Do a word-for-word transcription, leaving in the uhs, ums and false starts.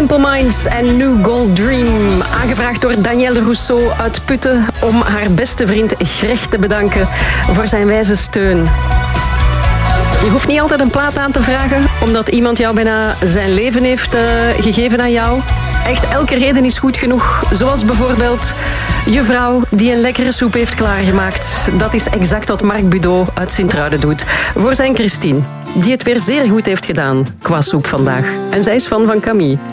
Simple Minds en New Gold Dream. Aangevraagd door Danielle Rousseau uit Putten om haar beste vriend Greg te bedanken voor zijn wijze steun. Je hoeft niet altijd een plaat aan te vragen, omdat iemand jou bijna zijn leven heeft uh, gegeven aan jou. Echt, elke reden is goed genoeg. Zoals bijvoorbeeld je vrouw die een lekkere soep heeft klaargemaakt. Dat is exact wat Marc Budeau uit Sint-Truiden doet. Voor zijn Christine, die het weer zeer goed heeft gedaan qua soep vandaag. En zij is fan van Camille.